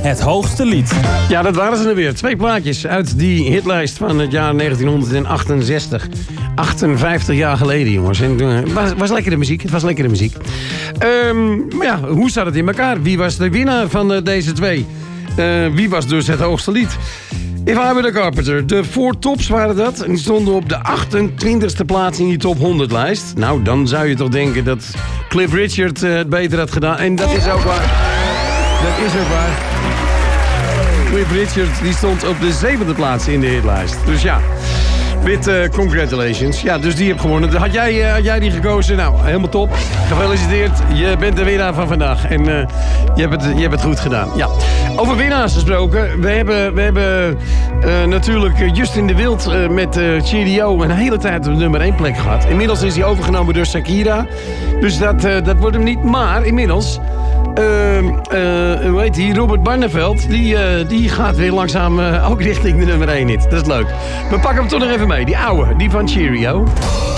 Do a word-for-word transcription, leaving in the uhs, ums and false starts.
Het hoogste lied. Ja, dat waren ze er weer. Twee plaatjes uit die hitlijst van het jaar negentien achtenzestig. achtenvijftig jaar geleden, jongens. En het was, was lekkere muziek. Het was lekkere muziek. Um, maar ja, hoe staat het in elkaar? Wie was de winnaar van uh, deze twee? Uh, wie was dus het hoogste lied? If I Were The Carpenter. De Four Tops waren dat. En die stonden op de achtentwintigste plaats in die top honderd lijst. Nou, dan zou je toch denken dat Cliff Richard uh, het beter had gedaan. En dat is ook waar. Dat is ook waar. Cliff Richard die stond op de zevende plaats in de hitlijst. Dus ja, with uh, congratulations. Ja, dus die heb gewonnen. Had jij, uh, had jij die gekozen? Nou, helemaal top. Gefeliciteerd. Je bent de winnaar van vandaag. En uh, je, hebt het, je hebt het goed gedaan. Ja. Over winnaars gesproken. We hebben, we hebben uh, natuurlijk Justin de Wild uh, met uh, Cheerio een hele tijd op de nummer één plek gehad. Inmiddels is hij overgenomen door Shakira. Dus dat, uh, dat wordt hem niet. Maar inmiddels... Uh, uh, hoe heet die? Robert Barneveld, die, uh, die gaat weer langzaam uh, ook richting de nummer één hit. Dat is leuk. We pakken hem toch nog even mee. Die oude, die van Cheerio.